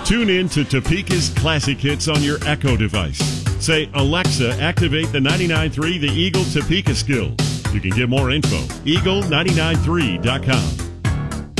Tune in to Topeka's classic hits on your Echo device. Say, Alexa, activate the 99.3 The Eagle Topeka skills. You can get more info, eagle993.com.